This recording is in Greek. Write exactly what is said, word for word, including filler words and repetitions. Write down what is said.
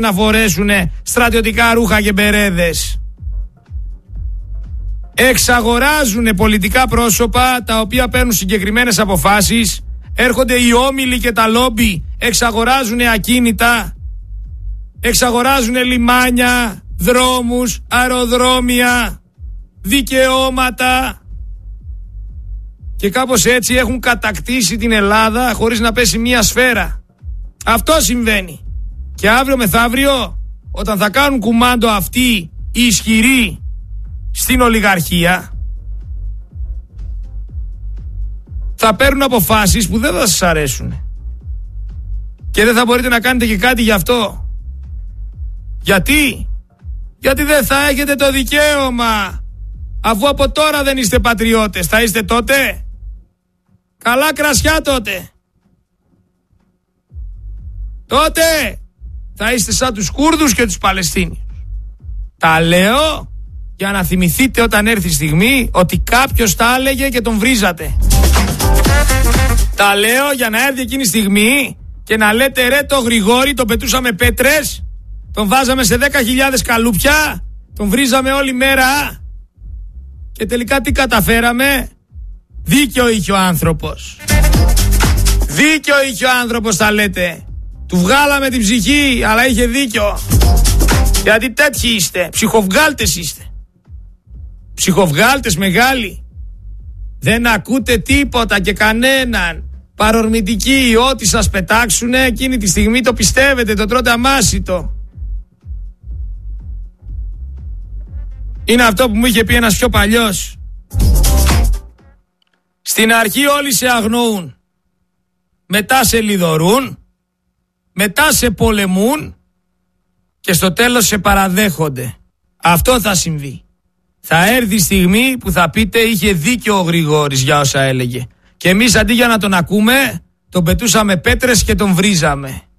να φορέσουνε στρατιωτικά ρούχα και μπερέδες. Εξαγοράζουνε πολιτικά πρόσωπα τα οποία παίρνουν συγκεκριμένες αποφάσεις. Έρχονται οι όμιλοι και τα λόμπι, εξαγοράζουνε ακίνητα, εξαγοράζουνε λιμάνια, δρόμους, αεροδρόμια, δικαιώματα. Και κάπως έτσι έχουν κατακτήσει την Ελλάδα χωρίς να πέσει μία σφαίρα. Αυτό συμβαίνει. Και αύριο μεθαύριο, όταν θα κάνουν κουμάντο αυτοί οι ισχυροί στην ολιγαρχία, θα παίρνουν αποφάσεις που δεν θα σας αρέσουν. Και δεν θα μπορείτε να κάνετε και κάτι γι' αυτό. Γιατί? Γιατί δεν θα έχετε το δικαίωμα. Αφού από τώρα δεν είστε πατριώτες, θα είστε τότε? Καλά κρασιά τότε. Τότε θα είστε σαν τους Κούρδους και τους Παλαιστίνιους. Τα λέω για να θυμηθείτε όταν έρθει η στιγμή ότι κάποιος τα έλεγε και τον βρίζατε. Τα λέω για να έρθει εκείνη η στιγμή και να λέτε ρε το Γρηγόρη τον πετούσαμε πέτρες, τον βάζαμε σε δέκα χιλιάδες καλούπια, τον βρίζαμε όλη μέρα και τελικά τι καταφέραμε? Δίκιο είχε ο άνθρωπος. Δίκιο είχε ο άνθρωπος, θα λέτε. Του βγάλαμε την ψυχή, αλλά είχε δίκιο. Γιατί τέτοιοι είστε, ψυχοβγάλτες είστε. Ψυχοβγάλτες μεγάλοι. Δεν ακούτε τίποτα και κανέναν. Παρορμητικοί, ό,τι σας πετάξουνε εκείνη τη στιγμή το πιστεύετε, το τρώτε αμάσιτο. Είναι αυτό που μου είχε πει ένας πιο παλιός. Στην αρχή όλοι σε αγνοούν, μετά σε λιδωρούν, μετά σε πολεμούν και στο τέλος σε παραδέχονται. Αυτό θα συμβεί. Θα έρθει η στιγμή που θα πείτε είχε δίκιο ο Γρηγόρης για όσα έλεγε. Και εμείς αντί για να τον ακούμε, τον πετούσαμε πέτρες και τον βρίζαμε.